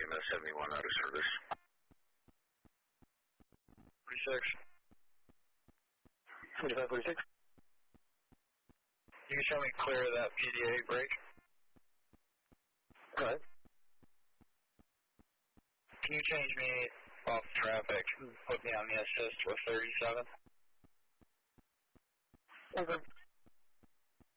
EMS 71 out of service. 46. 2546. You can show me clear of that PDA break. Go ahead. Can you change me off traffic and put me on the assist with 37? Okay.